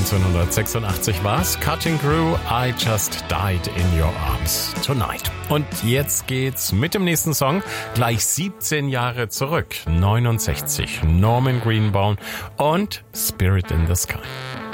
1986 war's. Cutting Crew, I Just Died in Your Arms Tonight. Und jetzt geht's mit dem nächsten Song gleich 17 Jahre zurück. 69, Norman Greenbaum und Spirit in the Sky.